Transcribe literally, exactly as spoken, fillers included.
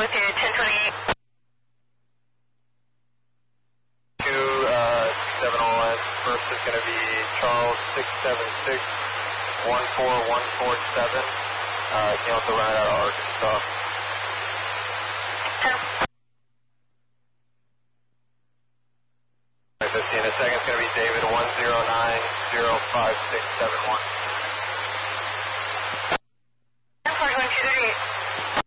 with you, ten twenty-eight. Two, uh, seven oh one. First is going to be Charles six seven six one four one four seven. Uh, you know, to run out of Arkansas. fifteen. The second's going to be David one zero nine zero five six seven one. one four one two three eight.